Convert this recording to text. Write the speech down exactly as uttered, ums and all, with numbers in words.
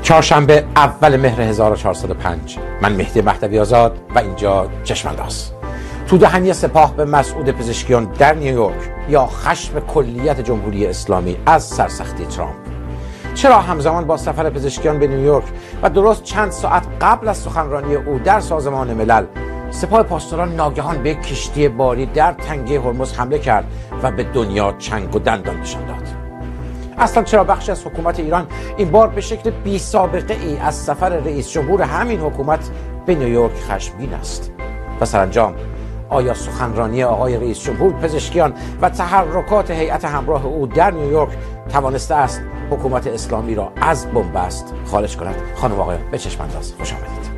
چهارشنبه اول مهر هزار و چهارصد و پنج. من مهدی مهدوی آزاد و اینجا چشم‌انداز. تو دهنی سپاه به مسعود پزشکیان در نیویورک یا خشم کلیت جمهوری اسلامی از سرسختی ترامپ. چرا همزمان با سفر پزشکیان به نیویورک و درست چند ساعت قبل از سخنرانی او در سازمان ملل، سپاه پاسداران ناگهان به کشتی باری در تنگه هرمز حمله کرد و به دنیا چنگ و دندان نشان داد؟ اصلا چرا بخشی از حکومت ایران این بار به شکل بی سابقه ای از سفر رئیس جمهور همین حکومت به نیویورک خشمگین است؟ و سرانجام آیا سخنرانی آقای رئیس جمهور پزشکیان و تحرکات هیئت همراه او در نیویورک توانسته است حکومت اسلامی را از بن‌بست خارج کند؟ خانم و آقایان، به چشم انداز خوش آمدید.